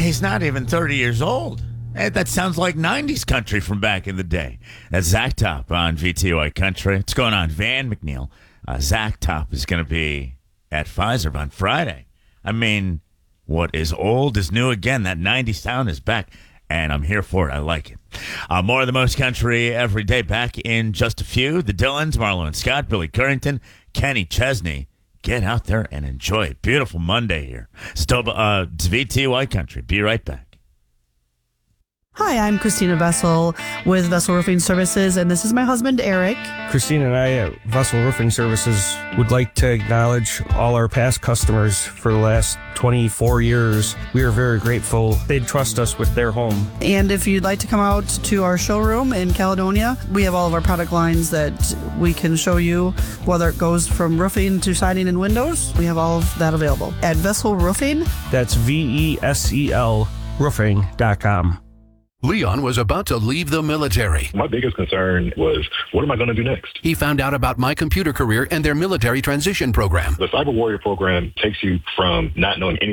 He's not even 30 years old. Hey, that sounds like 90s country from back in the day. That's Zach Top on VTY Country. What's going on? Van McNeil. Zach Top is going to be at Pfizer on Friday. I mean, what is old is new again. That 90s sound is back, and I'm here for it. I like it. More of the most country every day. Back in just a few. The Dylans, Marlo and Scott, Billy Currington, Kenny Chesney. Get out there and enjoy it. Beautiful Monday here. Still, it's VTY Country. Be right back. Hi, I'm Christina Vessel with Vessel Roofing Services, and this is my husband, Eric. Christina and I at Vessel Roofing Services would like to acknowledge all our past customers for the last 24 years. We are very grateful. They trust us with their home. And if you'd like to come out to our showroom in Caledonia, we have all of our product lines that we can show you, whether it goes from roofing to siding and windows. We have all of that available at Vessel Roofing. That's VESEL roofing.com. Leon was about to leave the military. My biggest concern was, what am I going to do next? He found out about My Computer Career and their military transition program. The Cyber Warrior program takes you from not knowing anything